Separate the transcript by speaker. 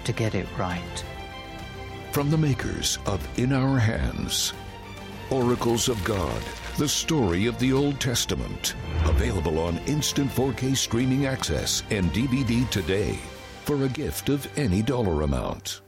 Speaker 1: to get it right.
Speaker 2: From the makers of In Our Hands, Oracles of God, the story of the Old Testament. Available on instant 4K streaming access and DVD today for a gift of any dollar amount.